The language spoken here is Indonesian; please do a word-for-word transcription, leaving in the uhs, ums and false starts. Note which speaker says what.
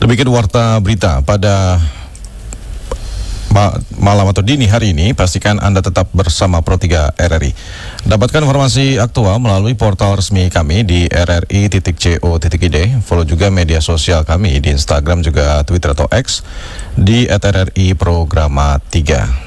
Speaker 1: Demikian warta berita pada malam atau dini hari ini. Pastikan Anda tetap bersama Pro tiga R R I. Dapatkan informasi aktual melalui portal resmi kami di r r i titik co titik i d. Follow juga media sosial kami di Instagram juga Twitter atau X di at r r i programa tiga.